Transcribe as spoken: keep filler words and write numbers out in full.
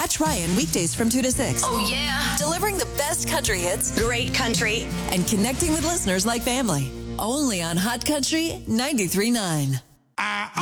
Catch Ryan weekdays from two to six. Oh, yeah. Delivering the best country hits. Great country. And connecting with listeners like family. Only on Hot Country ninety-three point nine.